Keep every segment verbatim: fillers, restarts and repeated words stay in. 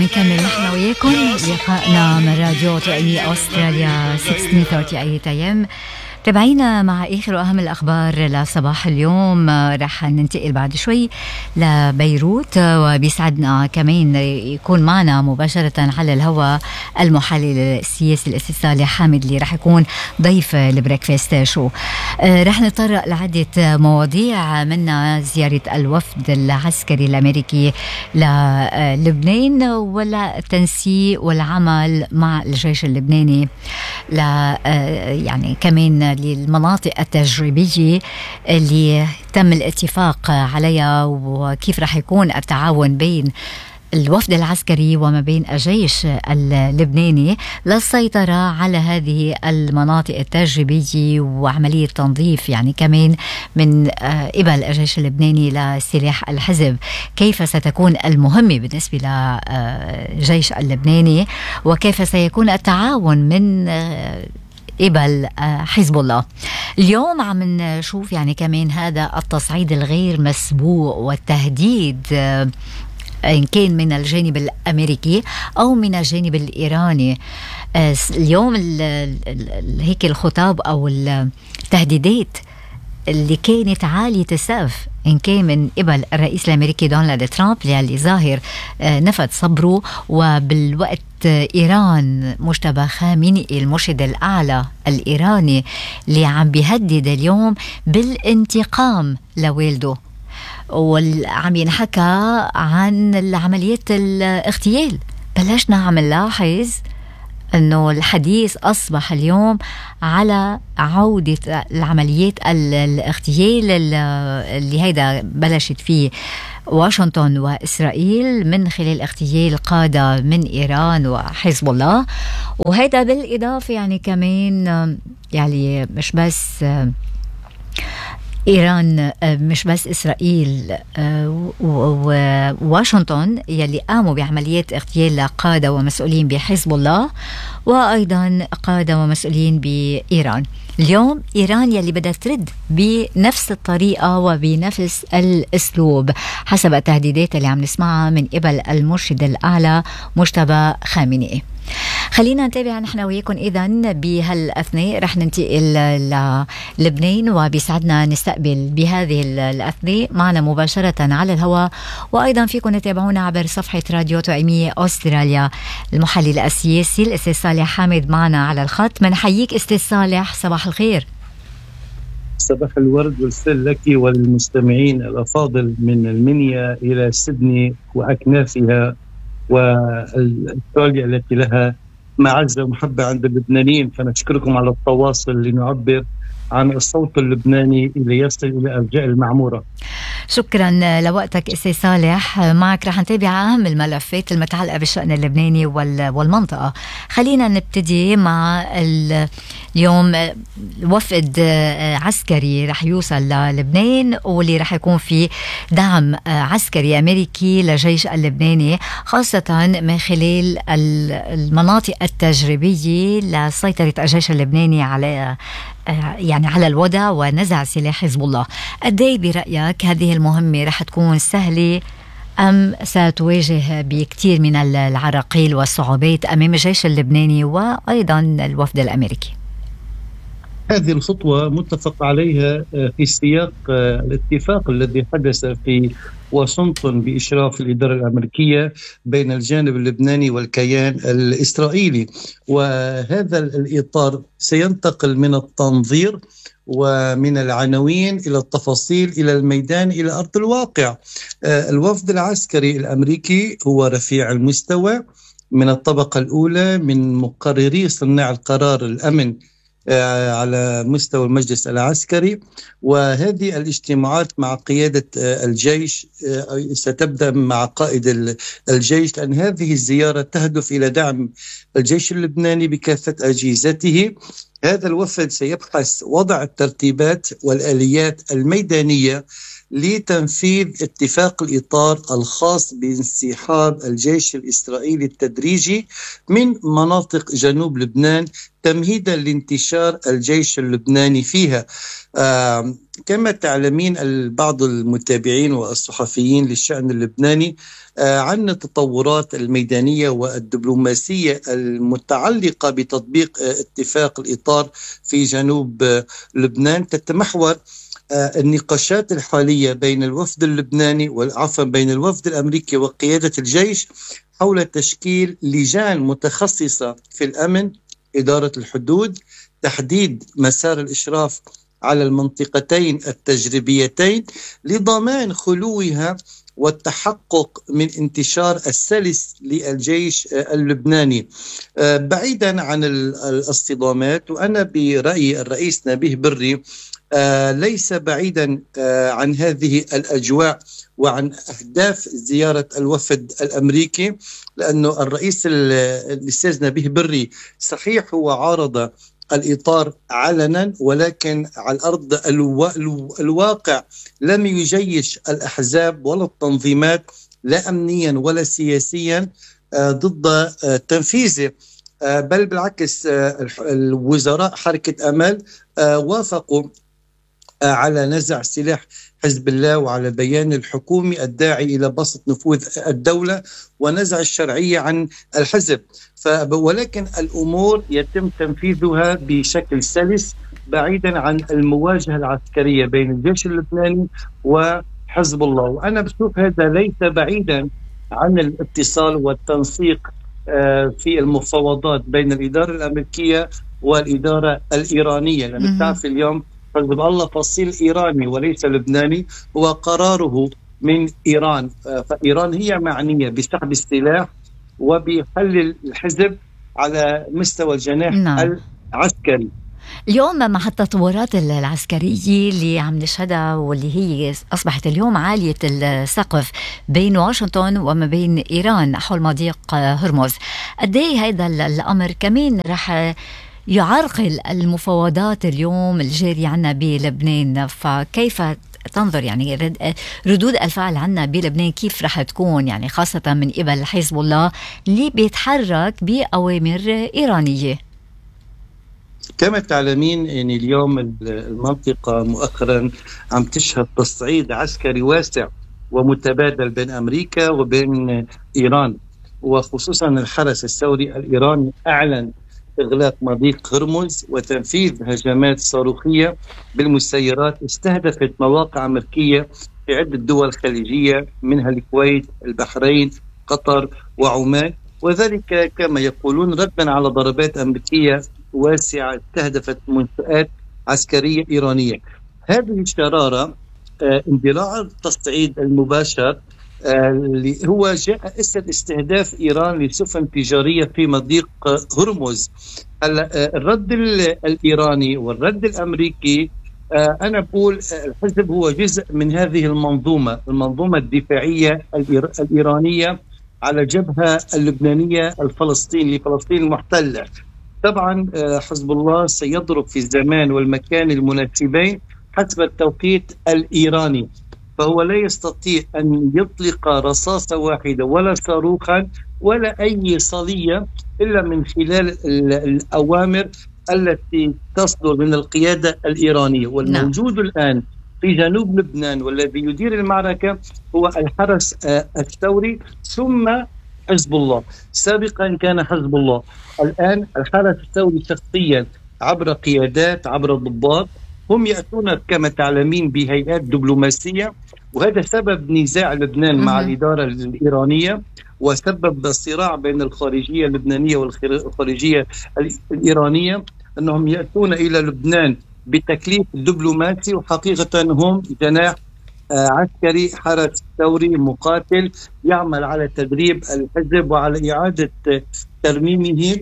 بنكمل نحن وياكم لقائنا من راديو تقنية أستراليا ستة عشر ثلاثين إيه إم. تابعينا مع آخر وأهم الأخبار لصباح اليوم. رح ننتقل بعد شوي لبيروت، وبيسعدنا كمان يكون معنا مباشرة على الهواء المحلل السياسي الأستاذ صالح حامد اللي رح يكون ضيف البريكفاست شو. رح نتطرق لعدة مواضيع، منها زيارة الوفد العسكري الأمريكي للبنان ولا التنسيق والعمل مع الجيش اللبناني ل يعني كمان للمناطق التجريبية اللي تم الاتفاق عليها، وكيف رح يكون التعاون بين الوفد العسكري وما بين الجيش اللبناني للسيطرة على هذه المناطق التجريبية وعملية تنظيف يعني كمان من قبل الجيش اللبناني لسلاح الحزب. كيف ستكون المهمة بالنسبة للجيش اللبناني، وكيف سيكون التعاون من قبل حزب الله. اليوم عم نشوف يعني كمان هذا التصعيد الغير مسبوق والتهديد إن كان من الجانب الأمريكي أو من الجانب الإيراني. اليوم هيك الخطاب أو التهديدات اللي كانت عالية السقف إن كان من قبل الرئيس الأمريكي دونالد ترامب اللي ظاهر نفد صبره، وبالوقت إيران مجتبى خامنئي المرشد الأعلى الإيراني اللي عم بيهدد اليوم بالانتقام لوالده، وعم ينحكى عن عمليات الاغتيال. بلشنا عم نلاحظ أنه الحديث أصبح اليوم على عودة العمليات الاغتيال اللي هيدا بلشت فيه واشنطن وإسرائيل من خلال اغتيال قادة من إيران وحزب الله. وهيدا بالإضافة يعني كمان يعني مش بس إيران، مش بس إسرائيل وواشنطن يلي قاموا بعمليات اغتيال لقادة ومسؤولين بحزب الله، وأيضا قادة ومسؤولين بإيران. اليوم إيران يلي بدها ترد بنفس الطريقة وبنفس الأسلوب حسب التهديدات اللي عم نسمعها من قبل المرشد الأعلى مجتبى خامنئي. خلينا نتابع نحن وياكم إذن بهالأثناء. رح ننتقل للبنان، وبيسعدنا نستقبل بهذه الأثناء معنا مباشرة على الهواء، وأيضا فيكم تتابعونا عبر صفحة راديو تقنية أستراليا المحلل السياسي الأستاذ صالح حامد معنا على الخط. منحييك أستاذ صالح، صباح الخير. صباح الورد والفل لك والمستمعين الأفاضل من المنيا إلى سيدني وأكنافها والأستراليا التي لها معزة ومحبة عند اللبنانيين. فنشكركم على التواصل لنعبر عن الصوت اللبناني اللي يصل إلى أرجاء المعمورة. شكرا لوقتك أستاذ صالح. معك رح نتابع أهم الملفات المتعلقة بالشأن اللبناني والمنطقة. خلينا نبتدي مع اليوم وفد عسكري رح يوصل للبنان، واللي رح يكون في دعم عسكري أمريكي للجيش اللبناني، خاصة من خلال المناطق التجريبية لسيطرة الجيش اللبناني على يعني على الوضع ونزع سلاح حزب الله. قدي برأيك هذه المهمة رح تكون سهلة أم ستواجه بكثير من العراقيل والصعوبات أمام الجيش اللبناني وأيضا الوفد الأمريكي؟ هذه الخطوة متفق عليها في سياق الاتفاق الذي حدث في واشنطن بإشراف الإدارة الأمريكية بين الجانب اللبناني والكيان الإسرائيلي. وهذا الإطار سينتقل من التنظير ومن العناوين إلى التفاصيل إلى الميدان إلى أرض الواقع. الوفد العسكري الأمريكي هو رفيع المستوى من الطبقة الأولى من مقرري صناع القرار الأمن على مستوى المجلس العسكري، وهذه الاجتماعات مع قيادة الجيش ستبدأ مع قائد الجيش، لأن هذه الزيارة تهدف إلى دعم الجيش اللبناني بكافة أجهزته. هذا الوفد سيبحث وضع الترتيبات والآليات الميدانية لتنفيذ اتفاق الإطار الخاص بانسحاب الجيش الإسرائيلي التدريجي من مناطق جنوب لبنان تمهيدا لانتشار الجيش اللبناني فيها. آه كما تعلمين بعض المتابعين والصحفيين للشأن اللبناني آه عن التطورات الميدانية والدبلوماسية المتعلقة بتطبيق آه اتفاق الإطار في جنوب آه لبنان. تتمحور آه النقاشات الحالية بين الوفد اللبناني والعفو بين الوفد الأمريكي وقيادة الجيش حول تشكيل لجان متخصصة في الأمن، إدارة الحدود، تحديد مسار الإشراف على المنطقتين التجريبيتين لضمان خلوها والتحقق من انتشار السلس للجيش اللبناني بعيدا عن الاصطدامات. وأنا برأيي الرئيس نبيه بري ليس بعيدا عن هذه الأجواء وعن أهداف زيارة الوفد الأمريكي، لأنه الرئيس الأستاذ نبيه بري صحيح هو عارض الإطار علنا، ولكن على الأرض الوا... الواقع لم يجيش الأحزاب ولا التنظيمات لا أمنيا ولا سياسيا ضد تنفيذه، بل بالعكس الوزراء حركة أمل وافقوا على نزع سلاح حزب الله وعلى بيان الحكومي الداعي إلى بسط نفوذ الدولة ونزع الشرعية عن الحزب. ولكن الأمور يتم تنفيذها بشكل سلس بعيدا عن المواجهة العسكرية بين الجيش اللبناني وحزب الله. وأنا بشوف هذا ليس بعيدا عن الاتصال والتنسيق في المفاوضات بين الإدارة الأمريكية والإدارة الإيرانية، لأن تعرف اليوم حزب الله فصيل إيراني وليس لبناني، وقراره من إيران، فإيران هي معنية بسحب السلاح وبحل الحزب على مستوى الجناح نعم. العسكري. اليوم مع التطورات العسكرية اللي عم نشهدها واللي هي أصبحت اليوم عالية السقف بين واشنطن وما بين إيران حول مضيق هرمز، قد ايه هذا الأمر كمان رح يعرقل المفاوضات اليوم الجارية عنا بلبنان؟ فكيف تنظر يعني ردود الفعل عنا بلبنان كيف رح تكون، يعني خاصة من قبل حزب الله اللي بيتحرك بأوامر إيرانية؟ كما تعلمين يعني اليوم المنطقة مؤخرا عم تشهد تصعيد عسكري واسع ومتبادل بين أمريكا وبين إيران، وخصوصا الحرس الثوري الإيراني أعلن إغلاق مضيق هرمز وتنفيذ هجمات صاروخية بالمسيرات استهدفت مواقع أمريكية في عدة دول خليجية منها الكويت، البحرين، قطر وعمان، وذلك كما يقولون ردا على ضربات أمريكية واسعة استهدفت منشآت عسكرية إيرانية. هذه الشرارة اندلاع التصعيد المباشر اللي هو جاء اسد استهداف إيران لسفن تجارية في مضيق هرمز. الرد الإيراني والرد الأمريكي، أنا بقول الحزب هو جزء من هذه المنظومة المنظومة الدفاعية الإيرانية على الجبهة اللبنانية الفلسطيني فلسطين المحتلة. طبعا حزب الله سيضرب في الزمان والمكان المناسبين حسب التوقيت الإيراني، فهو لا يستطيع أن يطلق رصاصة واحدة ولا صاروخا ولا أي صلية إلا من خلال الأوامر التي تصدر من القيادة الإيرانية. والموجود نعم. الآن في جنوب لبنان والذي يدير المعركة هو الحرس الثوري ثم حزب الله. سابقا كان حزب الله، الآن الحرس الثوري شخصيا عبر قيادات عبر ضباط هم يأتون كما تعلمين بهيئات دبلوماسية، وهذا سبب نزاع لبنان مع الإدارة الإيرانية وسبب صراع بين الخارجية اللبنانية والخارجية الإيرانية، أنهم يأتون إلى لبنان بتكليف دبلوماسي وحقيقة هم جناح عسكري حرس ثوري مقاتل يعمل على تدريب الحزب وعلى إعادة ترميمه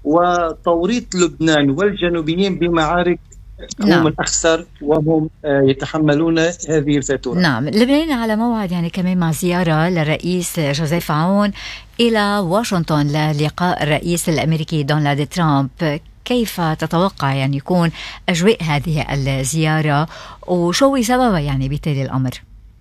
وتوريط لبنان والجنوبيين بمعارك نعم. هم الأخسر وهم يتحملون هذه الفاتورة. نعم، لبنان على موعد يعني كمان مع زيارة للرئيس جوزيف عون إلى واشنطن للقاء الرئيس الأمريكي دونالد ترامب. كيف تتوقع يعني يكون أجواء هذه الزيارة وشو سببها يعني بتالي الأمر؟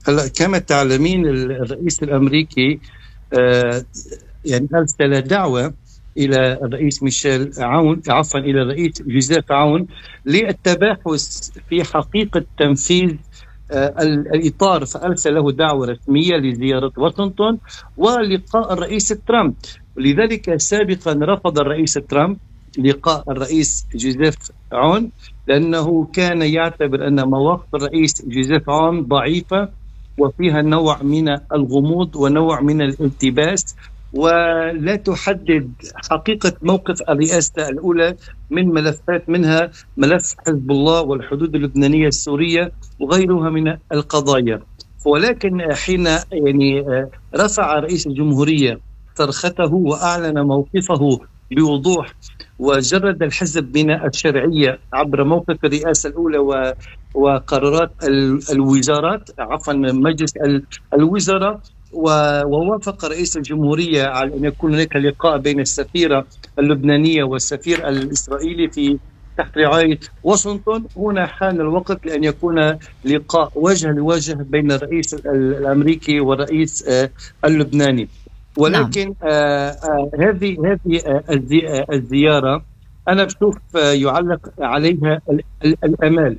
هلا كما تعلمين الرئيس الأمريكي آه يعني أرسل دعوة إلى الرئيس ميشيل عون عفوا إلى الرئيس جوزيف عون للتباحث في حقيقة تنفيذ آه الإطار، فأرسل له دعوة رسمية لزيارة واشنطن ولقاء الرئيس ترامب. ولذلك سابقا رفض الرئيس ترامب لقاء الرئيس جوزيف عون لأنه كان يعتبر أن مواقف الرئيس جوزيف عون ضعيفة وفيها نوع من الغموض ونوع من الالتباس، ولا تحدد حقيقة موقف الرئاسة الأولى من ملفات، منها ملف حزب الله والحدود اللبنانية السورية وغيرها من القضايا. ولكن حين يعني رفع رئيس الجمهورية صرخته وأعلن موقفه بوضوح وجرد الحزب من الشرعية عبر موقف الرئاسة الأولى وقرارات الوزارات عفوا مجلس الوزراء، ووافق رئيس الجمهورية على أن يكون هناك لقاء بين السفيرة اللبنانية والسفير الإسرائيلي في تحت رعاية واشنطن. هنا حان الوقت لأن يكون لقاء وجه لوجه بين الرئيس الأمريكي والرئيس اللبناني. ولكن نعم. آه آه هذه هذه آه الزيارة أنا بشوف آه يعلق عليها الأمال،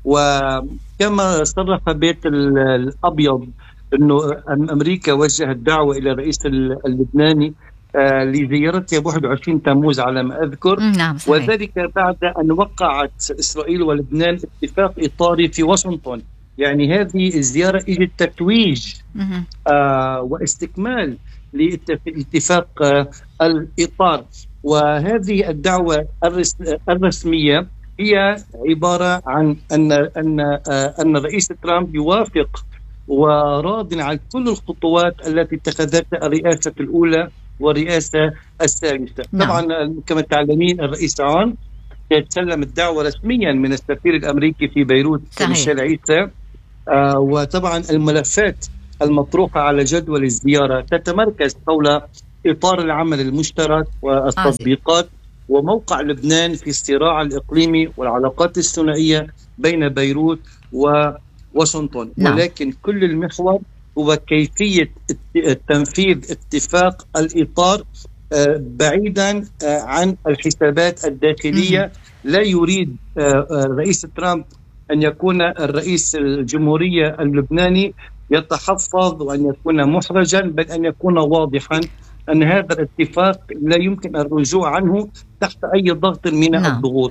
وكما صرح بيت الأبيض أنه أمريكا وجهت دعوة إلى الرئيس اللبناني آه لزيارته واحد وعشرين تموز على ما أذكر. نعم وذلك بعد أن وقعت إسرائيل ولبنان اتفاق إطاري في واشنطن. يعني هذه الزيارة إجت تتويج آه واستكمال لاتفاق الإطار. وهذه الدعوة الرسمية هي عبارة عن أن أن أن الرئيس ترامب يوافق وراض عن كل الخطوات التي اتخذتها الرئاسة الأولى والرئاسة الثالثة. نعم. طبعا كما تعلمين الرئيس عون يتسلم الدعوة رسميا من السفير الأمريكي في بيروت ميشيل عيسى. آه وطبعا الملفات المطروحة على جدول الزيارة تتمركز حول إطار العمل المشترك والتطبيقات وموقع لبنان في الصراع الإقليمي والعلاقات الثنائية بين بيروت وواشنطن. نعم. ولكن كل المحور هو كيفية تنفيذ اتفاق الإطار بعيدا عن الحسابات الداخلية. لا يريد الرئيس ترامب أن يكون الرئيس الجمهورية اللبناني يتحفظ وأن يكون محرجا، بل أن يكون واضحا أن هذا الاتفاق لا يمكن الرجوع عنه تحت أي ضغط من نعم. الضغوط.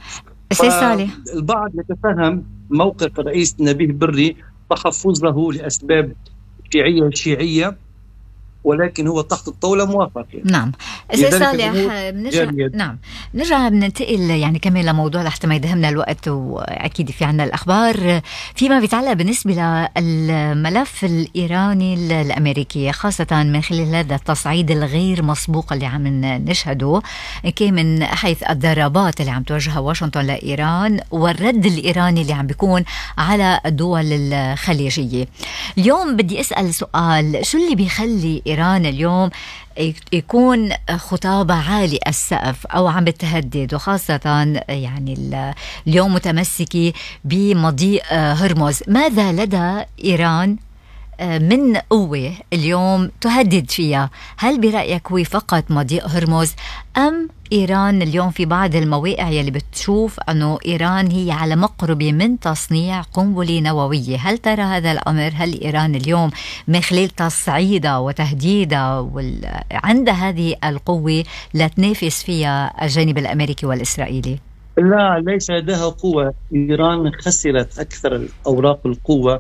البعض يتفهم موقف الرئيس نبيه بري تحفظه لأسباب شيعية شيعية، ولكن هو تحت الطاولة موافق. نعم أستاذ صالح، نرجع نعم نرجع بننتقل يعني كمان لموضوع لحتى ما يدهمنا الوقت، وأكيد في عنا الأخبار فيما بيتعلق بالنسبة للملف الإيراني الأمريكي، خاصة من خلال هذا التصعيد الغير مسبوق اللي عم نشهده كان من حيث الضربات اللي عم توجهها واشنطن لإيران والرد الإيراني اللي عم بيكون على الدول الخليجية. اليوم بدي أسأل سؤال، شو اللي بيخلي إيران اليوم يكون خطابة عالي السقف أو عم بتهدد، وخاصة يعني اليوم متمسكة بمضيق هرمز؟ ماذا لدى إيران من قوة اليوم تهدد فيها؟ هل برأيك هو فقط مضيق هرمز، أم إيران اليوم في بعض المواقع يلي بتشوف أنه إيران هي على مقربة من تصنيع قنبلة نووية؟ هل ترى هذا الأمر؟ هل إيران اليوم من خلال تصعيدها وتهديدها وال... عندها هذه القوة لتنافس فيها الجانب الأمريكي والإسرائيلي؟ لا، ليس لديها قوة. إيران خسرت أكثر أوراق القوة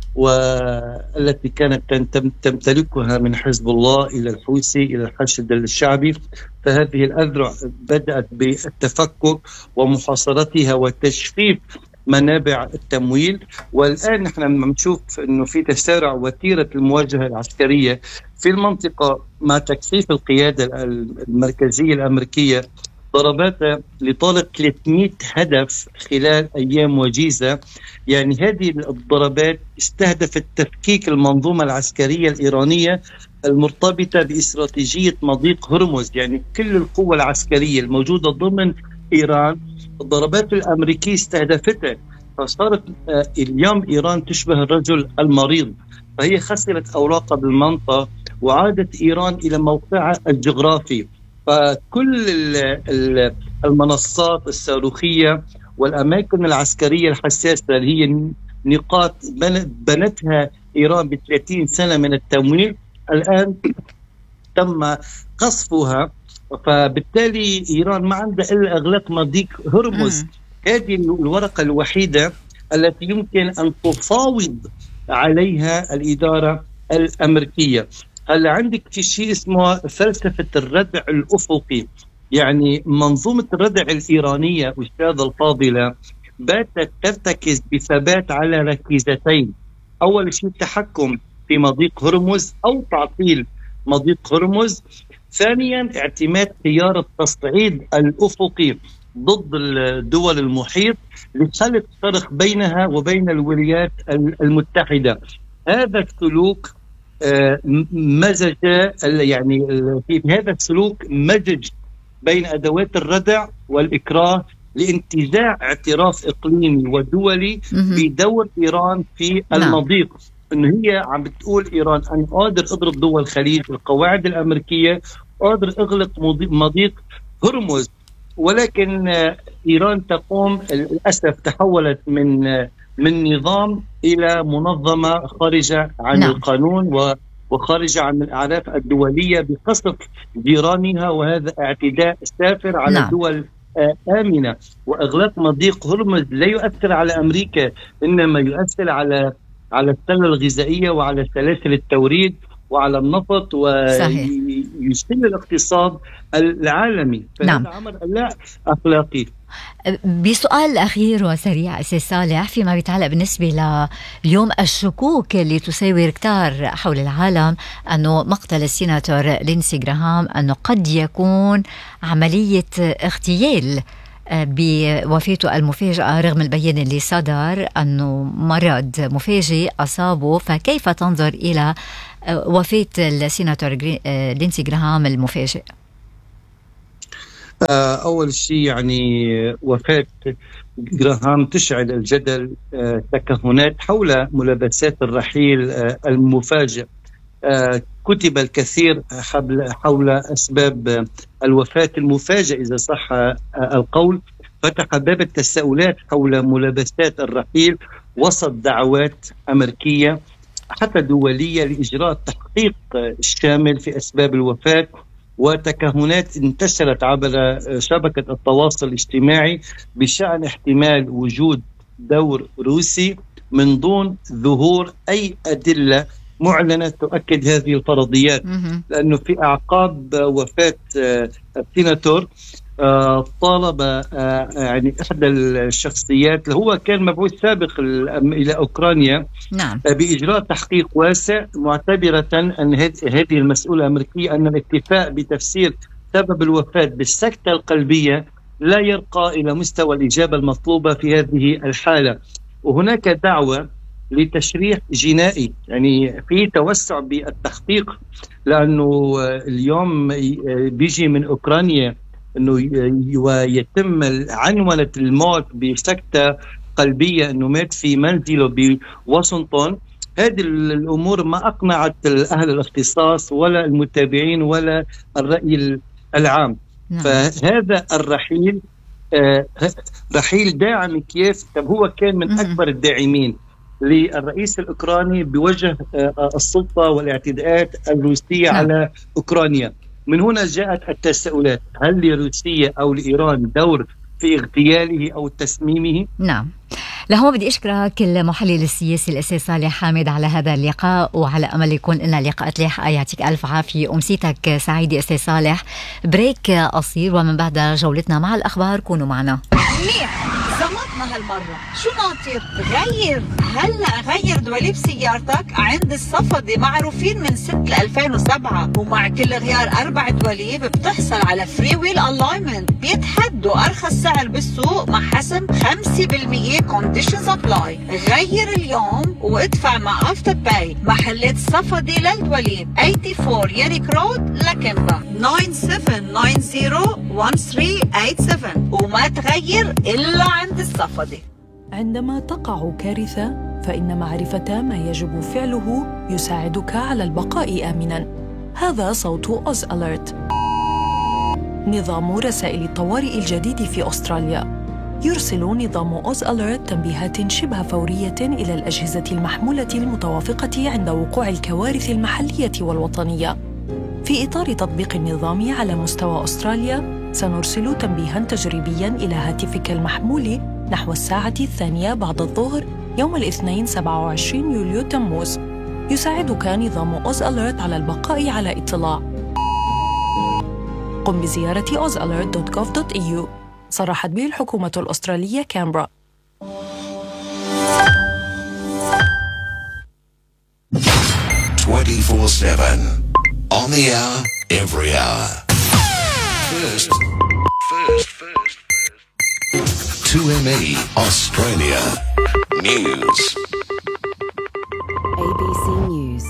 والتي كانت تمتلكها من حزب الله إلى الحوثي إلى الحشد الشعبي. فهذه الأذرع بدأت بالتفكك ومحاصرتها وتجفيف منابع التمويل. والآن نحن نشوف أنه في تسارع وتيرة المواجهة العسكرية في المنطقة مع تكثيف القيادة المركزية الأمريكية. ضربات لطالب ثلاثمئة هدف خلال أيام وجيزة. يعني هذه الضربات استهدفت تفكيك المنظومة العسكرية الإيرانية المرتبطة باستراتيجية مضيق هرمز. يعني كل القوة العسكرية الموجودة ضمن إيران الضربات الأمريكية استهدفتها. فصارت اليوم إيران تشبه الرجل المريض فهي خسرت أوراقها بالمنطقة وعادت إيران إلى موقعها الجغرافي. فكل المنصات الصاروخية والأماكن العسكرية الحساسة اللي هي نقاط بنتها إيران بثلاثين سنة من التمويل الآن تم قصفها، فبالتالي إيران ما عندها إلا إغلاق مضيق هرمز. هذه الورقة الوحيدة التي يمكن أن تفاوض عليها الإدارة الأمريكية. هلا عندك في شيء اسمه فلسفة الردع الأفقي، يعني منظومة الردع الإيرانية أستاذة الفاضلة باتت ترتكز بثبات على ركيزتين. أول شيء التحكم في مضيق هرمز أو تعطيل مضيق هرمز، ثانيا اعتماد خيار التصعيد الأفقي ضد الدول المحيط لخلق فرق بينها وبين الولايات المتحدة. هذا السلوك مزج، يعني في هذا السلوك مزج بين أدوات الردع والإكراه لانتزاع اعتراف إقليمي ودولي بدور إيران في المضيق. إنه هي عم بتقول إيران أنا قادر أضرب دول الخليج القواعد الأمريكية، قادر أغلق مضيق هرمز، ولكن إيران تقوم للأسف تحولت من من نظام إلى منظمة خارجة عن نعم. القانون وخارجة عن الأعراف الدولية بقصف جيرانها، وهذا اعتداء سافر على نعم. دول آمنة. وإغلاق مضيق هرمز لا يؤثر على أمريكا، إنما يؤثر على على السلة الغذائية وعلى سلاسل التوريد وعلى النفط ويشتغل الاقتصاد العالمي. نعم. فهذا أمر لا أخلاقي. بسؤال أخير وسريع أستاذ صالح، فيما يتعلق بالنسبة ليوم الشكوك اللي تساور كتار حول العالم أنه مقتل السيناتور لينسي جراهام أنه قد يكون عملية اغتيال بوفاته المفاجئة، رغم البيان اللي صدر أنه مرض مفاجئ أصابه، فكيف تنظر إلى وفاة السيناتور لينسي جراهام المفاجئ؟ أول شيء يعني وفاة جراهام تشعل الجدل، تكهنات حول ملابسات الرحيل المفاجئ. كتب الكثير حول أسباب الوفاة المفاجئة إذا صح القول، فتح باب التساؤلات حول ملابسات الرحيل وسط دعوات أمريكية حتى دولية لإجراء تحقيق شامل في أسباب الوفاة، وتكهنات انتشرت عبر شبكة التواصل الاجتماعي بشأن احتمال وجود دور روسي من دون ظهور أي أدلة معلنة تؤكد هذه الفرضيات. لأنه في أعقاب وفاة السيناتور طالب يعني إحدى الشخصيات اللي هو كان مبعوث سابق إلى أوكرانيا نعم. بإجراء تحقيق واسع، معتبرة أن هذه المسؤولة الأمريكية أن الاكتفاء بتفسير سبب الوفاة بالسكتة القلبية لا يرقى إلى مستوى الإجابة المطلوبة في هذه الحالة. وهناك دعوة لتشريح جنائي، يعني في توسع بالتحقيق، لأنه اليوم بيجي من أوكرانيا أنه يتم عنونة الموت بسكتة قلبية أنه مات في منزله بواشنطن. هذه الأمور ما أقنعت أهل الاختصاص ولا المتابعين ولا الرأي العام. نعم. فهذا الرحيل آه رحيل داعم كييف. طب هو كان من أكبر الداعمين للرئيس الأوكراني بوجه آه السلطة والاعتداءات الروسية نعم. على أوكرانيا. من هنا جاءت التساؤلات، هل لروسيا أو لإيران دور في اغتياله أو تسميمه؟ نعم. لهون بدي أشكرك المحلل السياسي الأستاذ صالح حامد على هذا اللقاء، وعلى أمل يكون لنا لقاءات لاحقة. يعطيك ألف عافية، أمسيتك سعيدة أستاذ صالح. بريك قصير ومن بعد جولتنا مع الأخبار. كونوا معنا. منيح زمطنا هالمرة، شو ناطر؟ غير هلا غير دواليب سيارتك عند الصفدي، معروفين من ست لألفين وسبعة، ومع كل غيار أربع دواليب بتحصل على فري ويل ألاينمنت، بيتحدوا أرخص سعر بالسوق مع حسم خمسة بالمية كونديشنز أبلاي. غير اليوم وادفع مع أفتر باي. محلات الصفدي للدواليب أربعة وثمانين ياريك رود لكمبا تسعة سبعة تسعة صفر واحد ثلاثة ثمانية سبعة، وما تغير إلا عند الصفدي. عندما تقع كارثة فإن معرفة ما يجب فعله يساعدك على البقاء آمناً. هذا صوت أوز أليرت، نظام رسائل الطوارئ الجديد في أستراليا. يرسل نظام أوز أليرت تنبيهات شبه فورية إلى الأجهزة المحمولة المتوافقة عند وقوع الكوارث المحلية والوطنية. في إطار تطبيق النظام على مستوى أستراليا، سنرسل تنبيهاً تجريبياً إلى هاتفك المحمول نحو الساعة الثانية بعد الظهر يوم الاثنين سبعة وعشرين يوليو تموز. يساعدك نظام أوز أليرت على البقاء على اطلاع. قم بزيارة أوز أليرت دوت جوف دوت إي يو. صرحت به الحكومة الأسترالية كامبرا. twenty-four seven on the hour, every hour. First, first, first, first. two M E Australia News. A B C News.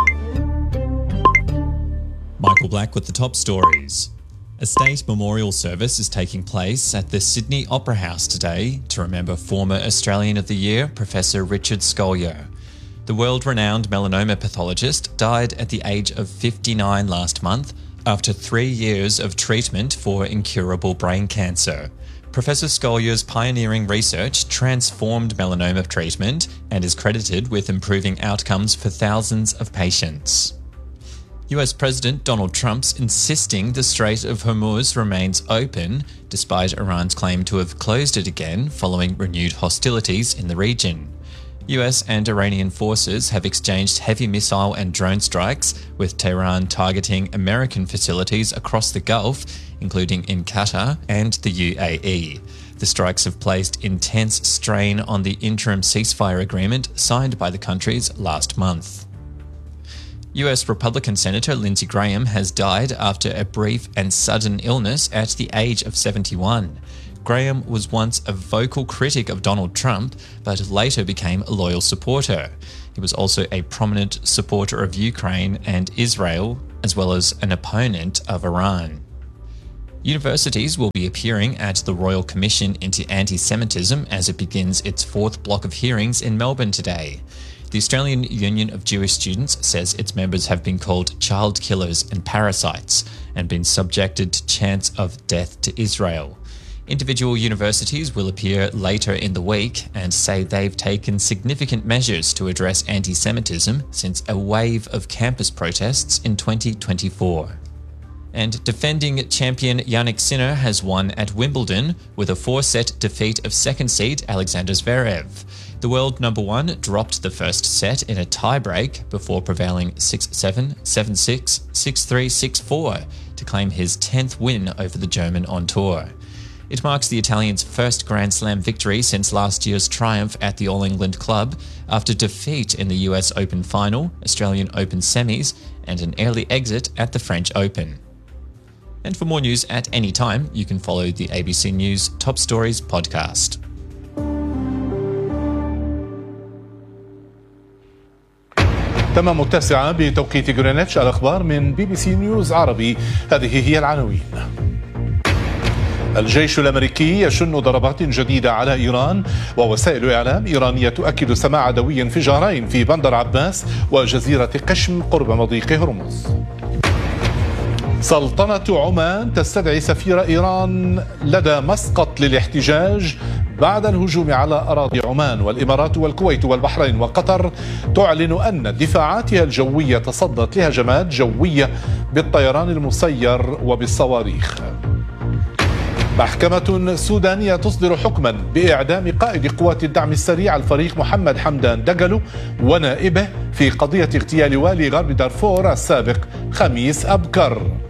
Michael Black with the top stories. A state memorial service is taking place at the Sydney Opera House today to remember former Australian of the Year, Professor Richard Scolyer. The world-renowned melanoma pathologist died at the age of fifty-nine last month after three years of treatment for incurable brain cancer. Professor Scolyer's pioneering research transformed melanoma treatment and is credited with improving outcomes for thousands of patients. U S President Donald Trump's insisting the Strait of Hormuz remains open, despite Iran's claim to have closed it again following renewed hostilities in the region. U S and Iranian forces have exchanged heavy missile and drone strikes, with Tehran targeting American facilities across the Gulf, including in Qatar and the U A E. The strikes have placed intense strain on the interim ceasefire agreement signed by the countries last month. U S Republican Senator Lindsey Graham has died after a brief and sudden illness at the age of seventy-one. Graham was once a vocal critic of Donald Trump, but later became a loyal supporter. He was also a prominent supporter of Ukraine and Israel, as well as an opponent of Iran. Universities will be appearing at the Royal Commission into Anti-Semitism as it begins its fourth block of hearings in Melbourne today. The Australian Union of Jewish Students says its members have been called child killers and parasites and been subjected to chants of death to Israel. Individual universities will appear later in the week and say they've taken significant measures to address anti-Semitism since a wave of campus protests in twenty twenty-four. And defending champion Jannik Sinner has won at Wimbledon with a four-set defeat of second seed Alexander Zverev. The world number one dropped the first set in a tie-break before prevailing six seven, seven six, six three, six four to claim his tenth win over the German on tour. It marks the Italian's first Grand Slam victory since last year's triumph at the All England Club after defeat in the U S Open final, Australian Open semis, and an early exit at the French Open. And for more news at any time, you can follow the A B C News Top Stories podcast. تمام التاسعة بتوقيت غرينتش. الأخبار من بي بي سي نيوز عربي. هذه هي العناوين. الجيش الأمريكي يشن ضربات جديدة على إيران، ووسائل إعلام إيرانية تؤكد سماع دوي انفجارين في بندر عباس وجزيرة قشم قرب مضيق هرمز. سلطنة عمان تستدعي سفير إيران لدى مسقط للاحتجاج بعد الهجوم على أراضي عمان. والإمارات والكويت والبحرين وقطر تعلن أن دفاعاتها الجوية تصدت لهجمات جوية بالطيران المسير وبالصواريخ. محكمة سودانية تصدر حكما بإعدام قائد قوات الدعم السريع الفريق محمد حمدان دقلو ونائبه في قضية اغتيال والي غرب دارفور السابق خميس أبكر.